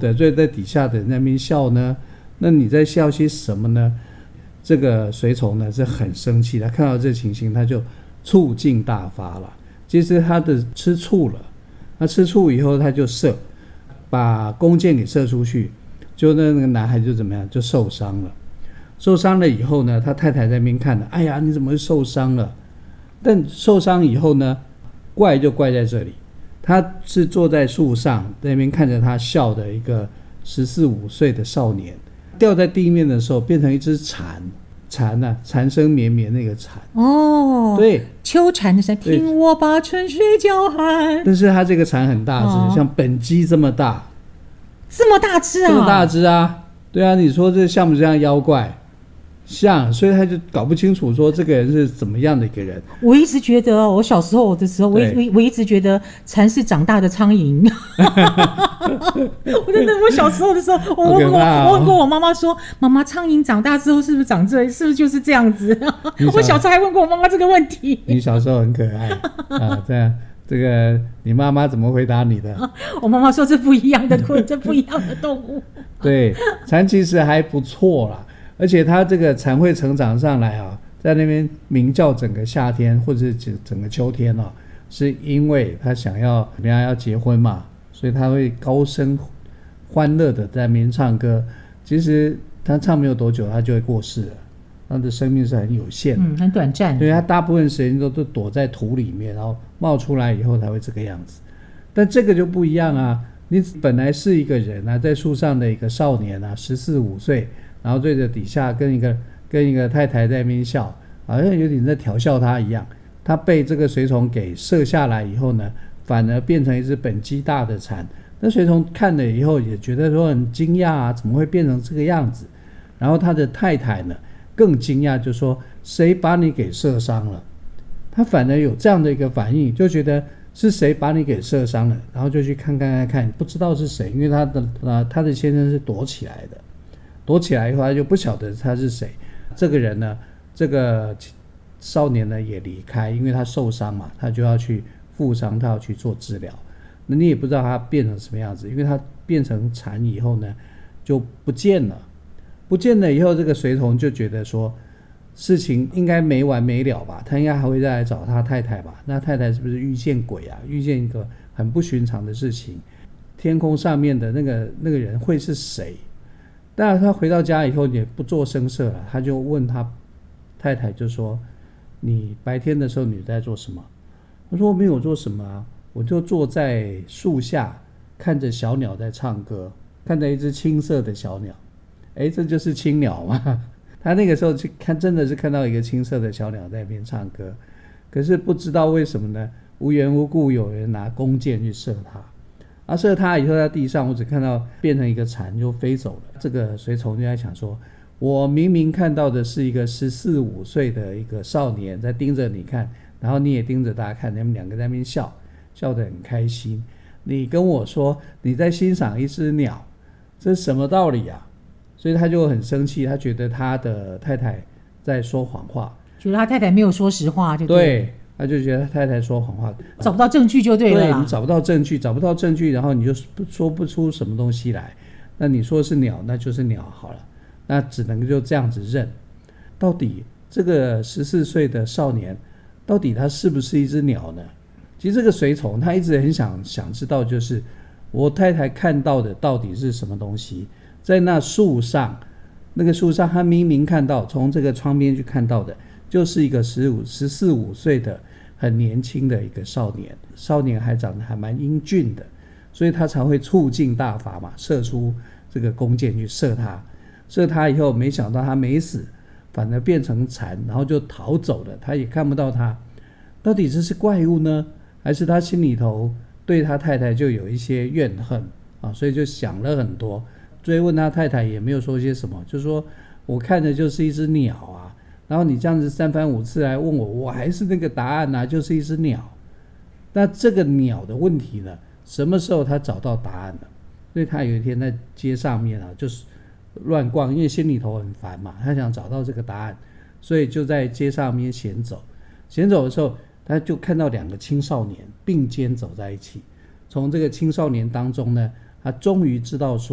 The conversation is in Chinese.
得罪在底下的人在那边笑呢？那你在笑些什么呢？这个随从呢是很生气，他看到这情形，他就醋劲大发了。其实他的吃醋了，他吃醋以后他就射，把弓箭给射出去，就那个男孩就怎么样，就受伤了。受伤了以后呢，他太太在那边看了，哎呀，你怎么会受伤了？但受伤以后呢，怪就怪在这里，他是坐在树上在那边看着他笑的一个14、15岁的少年，掉在地面的时候变成一只蝉啊，蝉声绵绵那个蝉哦， 对， 秋蝉的声，听我把春水叫喊。 但是它这个蝉很大只，像本鸡这么大， 这么大只啊， 这么大只啊，对啊，你说这像不像妖怪？像，所以他就搞不清楚说这个人是怎么样的一个人。 我一直觉得，我小时候的时候，我一直觉得蝉是长大的苍蝇。我小时候的时候，我问过我妈妈说：“妈妈，苍蝇长大之后是不是长这？是不是就是这样子？”我小时候还问过我妈妈这个问题。 你小时候很可爱啊，这个你妈妈怎么回答你的？ 我妈妈说这不一样的这不一样的动物。 对，蝉其实还不错啦。而且它这个蝉会成长上来啊，在那边鸣叫整个夏天或者是整个秋天啊，是因为他想要人家要结婚嘛，所以他会高声欢乐的在那边唱歌。其实他唱没有多久，他就会过世了，他的生命是很有限的， 很短暂的。 对，他大部分时间都躲在土里面，然后冒出来以后才会这个样子。但这个就不一样啊，你本来是一个人啊，在树上的一个少年啊，14、15岁。然后对着底下跟一个太太在那边笑，好像有点在调笑他一样。他被这个随从给射下来以后呢，反而变成一只本鸡大的蝉。那随从看了以后也觉得说很惊讶啊，怎么会变成这个样子？然后他的太太呢更惊讶，就说谁把你给射伤了？他反而有这样的一个反应，就觉得是谁把你给射伤了，然后就去看，不知道是谁，因为他的先生是躲起来的。躲起来以后，他就不晓得他是谁。这个人呢，这个少年呢也离开，因为他受伤嘛，他就要去负伤，他要去做治疗。那你也不知道他变成什么样子，因为他变成蝉以后呢，就不见了。不见了以后，这个随从就觉得说，事情应该没完没了吧？他应该还会再来找他太太吧？那太太是不是遇见鬼啊？遇见一个很不寻常的事情？天空上面的那个人会是谁？当然他回到家以后也不做声色了，他就问他太太，就说你白天的时候你在做什么？他说我没有做什么啊，我就坐在树下看着小鸟在唱歌，看着一只青色的小鸟。这就是青鸟嘛。他那个时候去看，真的是看到一个青色的小鸟在那边唱歌，可是不知道为什么呢，无缘无故有人拿弓箭去射他，射他以后在地上，我只看到变成一个蝉就飞走了。这个随从就在想说，我明明看到的是一个14、15岁的一个少年在盯着你看，然后你也盯着大家看，他们两个在那边笑得很开心，你跟我说你在欣赏一只鸟，这是什么道理啊？所以他就很生气，他觉得他的太太在说谎话， 觉得他太太没有说实话，就对，他就觉得他太太说谎话， 找不到证据就对了啦。 对，你找不到证据，然后你就说不出什么东西来。那你说是鸟，那就是鸟好了，那只能就这样子认。到底这个14岁的少年，到底他是不是一只鸟呢？其实这个随从他一直很想知道，就是我太太看到的到底是什么东西。在那树上，他明明看到，从这个窗边去看到的，就是一个14、15岁的很年轻的一个少年还长得还蛮英俊的，所以他才会醋劲大发嘛，射出这个弓箭去射他以后，没想到他没死，反而变成蝉，然后就逃走了，他也看不到他。到底这是怪物呢，还是他心里头对他太太就有一些怨恨啊？所以就想了很多。追问他太太也没有说些什么，就说我看的就是一只鸟啊，然后你这样子3番5次来问我，我还是那个答案啊，就是一只鸟。那这个鸟的问题呢，什么时候他找到答案了？所以他有一天在街上面啊，就是乱逛，因为心里头很烦嘛，他想找到这个答案，所以就在街上面闲走的时候，他就看到2个青少年并肩走在一起。从这个青少年当中呢，他终于知道说